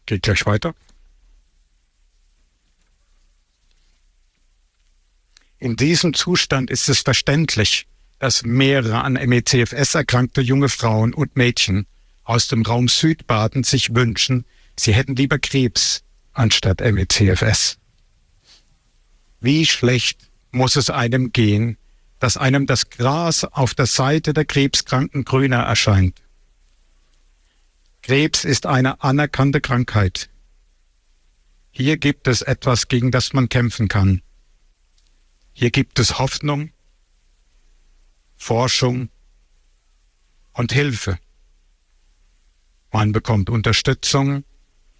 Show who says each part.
Speaker 1: Geht gleich weiter. In diesem Zustand ist es verständlich, dass mehrere an ME/CFS erkrankte junge Frauen und Mädchen aus dem Raum Südbaden sich wünschen, sie hätten lieber Krebs anstatt ME/CFS. Wie schlecht muss es einem gehen, dass einem das Gras auf der Seite der Krebskranken grüner erscheint? Krebs ist eine anerkannte Krankheit. Hier gibt es etwas, gegen das man kämpfen kann. Hier gibt es Hoffnung, Forschung und Hilfe. Man bekommt Unterstützung,